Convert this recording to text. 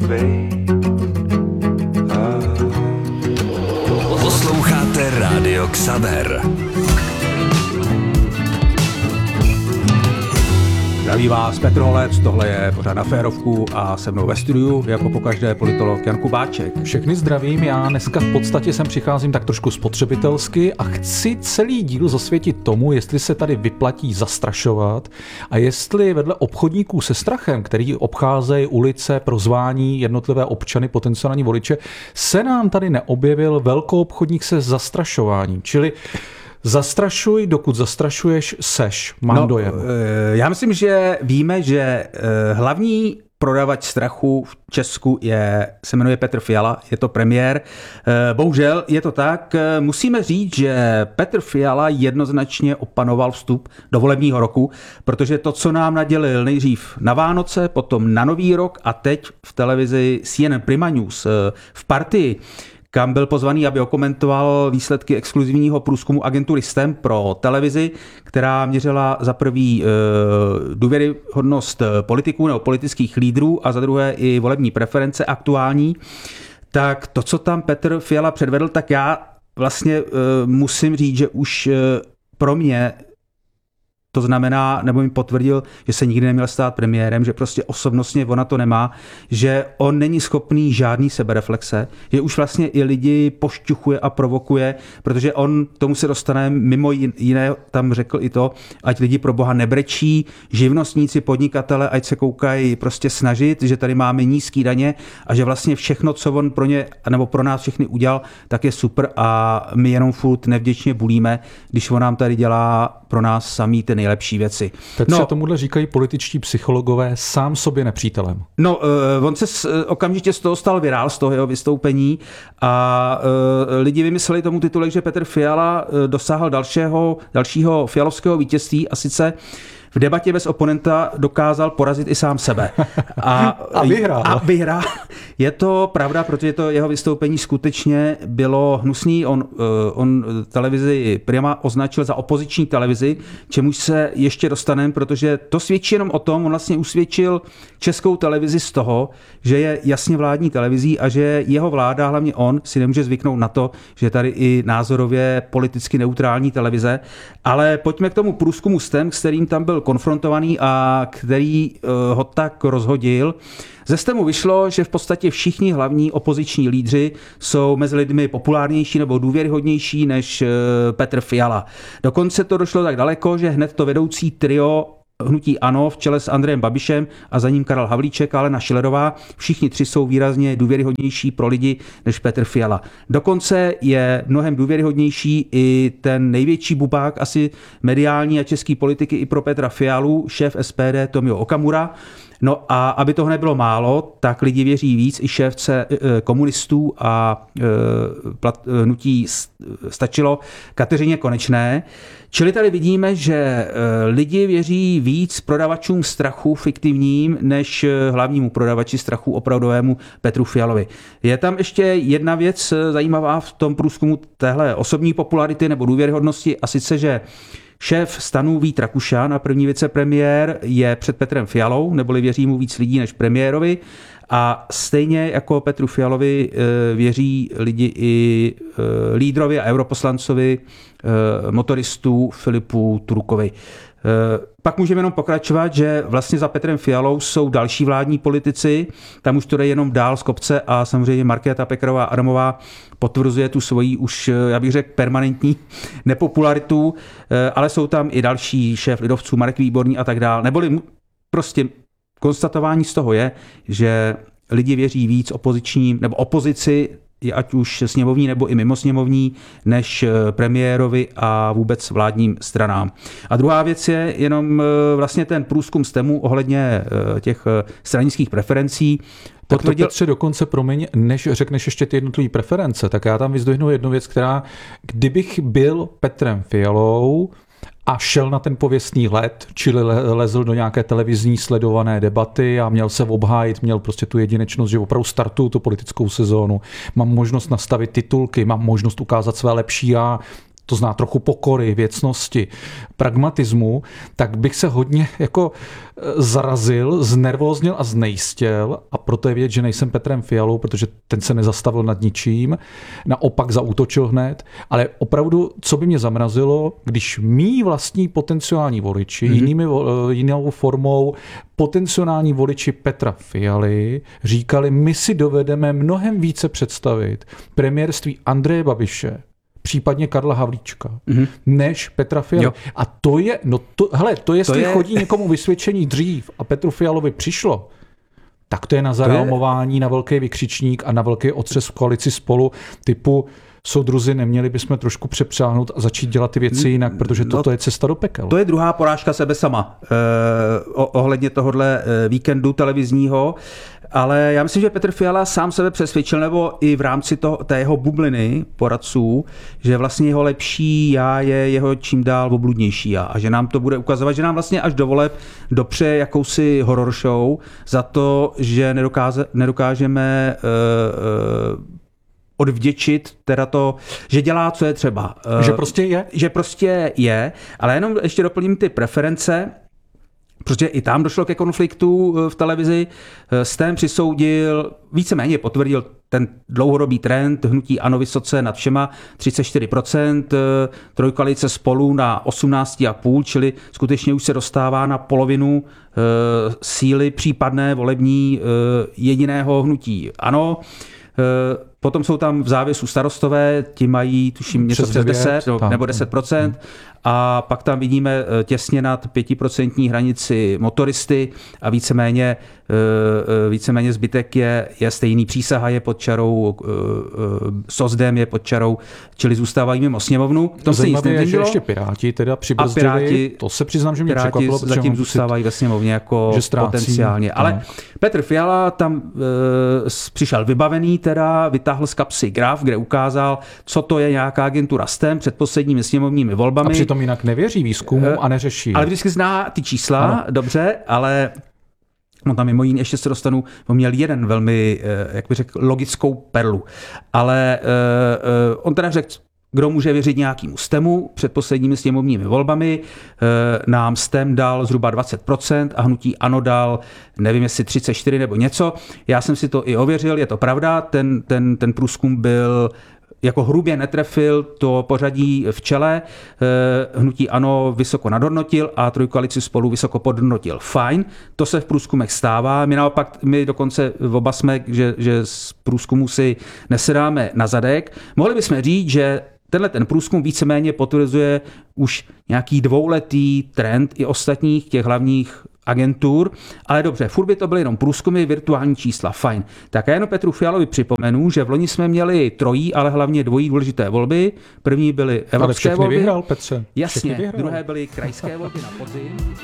Posloucháte Rádio Xaver. Zdraví vás Petr Holec, tohle je pořád Na férovku a se mnou ve studiu jako pokaždé politolog Jan Kubáček. Všechny zdravím, já dneska v podstatě sem přicházím tak trošku spotřebitelsky a chci celý díl zasvětit tomu, jestli se tady vyplatí zastrašovat a jestli vedle obchodníků se strachem, který obcházejí ulice pro zvání jednotlivé občany, potenciální voliče, se nám tady neobjevil velkoobchodník se zastrašováním, čili zastrašuj, dokud zastrašuješ, seš. Mám dojem. Já myslím, že víme, že hlavní prodavač strachu v Česku se jmenuje Petr Fiala, je to premiér. Bohužel je to tak. Musíme říct, že Petr Fiala jednoznačně opanoval vstup do volebního roku, protože to, co nám nadělil nejdřív na Vánoce, potom na Nový rok a teď v televizi CNN Prima News v Partii, kam byl pozvaný, aby okomentoval výsledky exkluzivního průzkumu agentury STEM pro televizi, která měřila za prvý důvěryhodnost politiků nebo politických lídrů a za druhé i volební preference aktuální. Tak to, co tam Petr Fiala předvedl, tak já vlastně musím říct, že už pro mě to znamená, nebo mi potvrdil, že se nikdy neměl stát premiérem, že prostě osobnostně ona to nemá, že on není schopný žádný sebereflexe, že už vlastně i lidi pošťuchuje a provokuje, protože on, tomu se dostane, mimo jiné tam řekl i to, ať lidi pro boha nebrečí, živnostníci, podnikatele, ať se koukají prostě snažit, že tady máme nízký daně a že vlastně všechno, co on pro ně, nebo pro nás všechny udělal, tak je super a my jenom furt nevděčně bulíme, když on nám tady dělá pro nás samý ty nejlepší věci. Petře, tomuhle říkají političtí psychologové sám sobě nepřítelem. No, on se okamžitě z toho stal virál, z toho jeho vystoupení a lidi vymysleli tomu titulek, že Petr Fiala dosáhl dalšího fialovského vítězství a sice v debatě bez oponenta dokázal porazit i sám sebe. A vyhrál. Je to pravda, protože to jeho vystoupení skutečně bylo hnusný. On televizi Prima označil za opoziční televizi, čemuž se ještě dostaneme, protože to svědčí jenom o tom, on vlastně usvědčil Českou televizi z toho, že je jasně vládní televizí a že jeho vláda, hlavně on, si nemůže zvyknout na to, že je tady i názorově politicky neutrální televize. Ale pojďme k tomu průzkumu STEM, s kterým tam byl konfrontovaný a který ho tak rozhodil. Ze STEMu vyšlo, že v podstatě všichni hlavní opoziční lídři jsou mezi lidmi populárnější nebo důvěryhodnější než Petr Fiala. Dokonce to došlo tak daleko, že hned to vedoucí trio hnutí ANO v čele s Andrejem Babišem a za ním Karel Havlíček a Alena Schillerová, všichni tři jsou výrazně důvěryhodnější pro lidi než Petr Fiala. Dokonce je mnohem důvěryhodnější i ten největší bubák asi mediální a český politiky i pro Petra Fialu, šéf SPD Tomio Okamura. No a aby toho nebylo málo, tak lidi věří víc i šéfce komunistů a hnutí Stačilo Kateřině Konečné. Čili tady vidíme, že lidi věří víc prodavačům strachu fiktivním, než hlavnímu prodavači strachu opravdovému Petru Fialovi. Je tam ještě jedna věc zajímavá v tom průzkumu téhle osobní popularity nebo důvěryhodnosti, a sice, že šéf STANu Vít Rakušan a první vicepremiér je před Petrem Fialou, neboli věří mu víc lidí než premiérovi. A stejně jako Petru Fialovi věří lidi i lídrovi a europoslancovi motoristů Filipu Turkovi. Pak můžeme jenom pokračovat, že vlastně za Petrem Fialou jsou další vládní politici, tam už to jde jenom dál z kopce a samozřejmě Markéta Pekarová Adamová potvrzuje tu svoji už, já bych řekl, permanentní nepopularitu, ale jsou tam i další šéf lidovců, Marek Výborný a tak dál. Neboli prostě konstatování z toho je, že lidi věří víc opozičním nebo opozici, ať už sněmovní nebo i mimo sněmovní, než premiérovi a vůbec vládním stranám. A druhá věc je jenom vlastně ten průzkum STEMu ohledně těch stranických preferencí. Tak to, Petře, dokonce, promiň, než řekneš ještě ty jednotlivé preference, tak já tam vyzdvihnu jednu věc, která, kdybych byl Petrem Fialou a šel na ten pověstný let, čili lezl do nějaké televizní sledované debaty a měl se obhájit, měl prostě tu jedinečnost, že opravdu startuju tu politickou sezónu, mám možnost nastavit titulky, mám možnost ukázat své lepší já, to zná trochu pokory, věcnosti, pragmatismu, tak bych se hodně jako zarazil, znervóznil a znejistěl a proto je vidět, že nejsem Petrem Fialou, protože ten se nezastavil nad ničím, naopak zaútočil hned, ale opravdu, co by mě zamrazilo, když mý vlastní potenciální voliči, jinou formou potenciální voliči Petra Fialy říkali, my si dovedeme mnohem více představit premiérství Andreje Babiše, případně Karla Havlíčka, než Petra Fialy. A to je, jestli chodí někomu vysvědčení dřív a Petru Fialovi přišlo, tak to je na zarámování, na velký vykřičník a na velký otřes v koalici Spolu typu soudruzi, neměli bychom trošku přepřáhnout a začít dělat ty věci jinak, protože toto je cesta do pekel. To je druhá porážka sebe sama ohledně tohohle víkendu televizního, ale já myslím, že Petr Fiala sám sebe přesvědčil, nebo i v rámci té jeho bubliny poradců, že vlastně jeho lepší já je jeho čím dál obludnější já a že nám to bude ukazovat, že nám vlastně až do voleb dopře jakousi horror show za to, že nedokážeme odvděčit teda to, že dělá, co je třeba. Že prostě je? Že prostě je, ale jenom ještě doplním ty preference, protože i tam došlo ke konfliktu v televizi. STEM přisoudil, víceméně potvrdil ten dlouhodobý trend, hnutí ANO vysoce nad všema 34%, trojkoalice Spolu na 18,5%, čili skutečně už se dostává na polovinu síly případné volební jediného hnutí ANO. Potom jsou tam v závěsu Starostové, ti mají tuším něco přes 10 nebo 10%. A pak tam vidíme těsně nad 5% hranici motoristy a víceméně zbytek je stejný. Přísaha je pod čarou, SOSDem je pod čarou, čili zůstávají mimo sněmovnu. To se nic neměnilo. Že ještě Piráti teda přibrzdili, to se přiznám, že mě překvapilo. Zatím zůstávají ve sněmovně jako potenciálně. Ale Petr Fiala tam přišel vybavený, teda vytáhl z kapsy graf, kde ukázal, co to je nějaká agentura STEM před posledními sněmovními volbami. A přitom jinak nevěří výzkumu a neřeší. Ale vždycky zná ty čísla, dobře, ale no tam mimo jiné ještě se dostanu, on měl jeden velmi, jak bych řekl, logickou perlu. Ale on teda řekl, kdo může věřit nějakému STEMu před posledními sněmovními volbami. Nám STEM dal zhruba 20% a hnutí ANO dal, nevím jestli 34 nebo něco. Já jsem si to i ověřil, je to pravda, ten průzkum byl jako hrubě netrefil to pořadí v čele. Hnutí ANO vysoko nadhodnotil a trojkoalici Spolu vysoko podhodnotil. Fajn, to se v průzkumech stává. My dokonce oba jsme, že z průzkumu si nesedáme na zadek. Mohli bychom říct, že ten průzkum víceméně potvrzuje už nějaký dvouletý trend i ostatních těch hlavních agentur, ale dobře, furt by to byly jenom průzkumy, virtuální čísla, fajn. Tak já jenom Petru Fialovi připomenu, že v loni jsme měli trojí, ale hlavně dvojí důležité volby. První byly evropské volby. Vyhrál, Petře. Jasně, druhé byly krajské volby na podzim.